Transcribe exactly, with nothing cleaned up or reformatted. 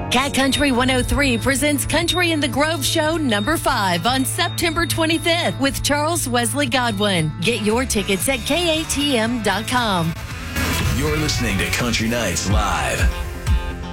Cat Country one oh three presents Country in the Grove Show number five on September twenty-fifth with Charles Wesley Godwin. Get your tickets at K A T M dot com. You're listening to Country Nights Live.